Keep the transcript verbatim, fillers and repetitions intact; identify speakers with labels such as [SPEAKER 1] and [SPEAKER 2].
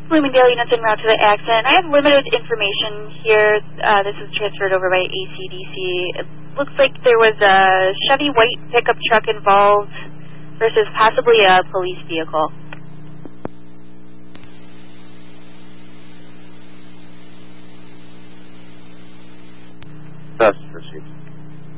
[SPEAKER 1] Bloomingdale units en route to the accident. I have limited information here. Uh, this was transferred over by A C D C. It looks like there was a Chevy white pickup truck involved versus possibly a police vehicle.
[SPEAKER 2] Best proceed.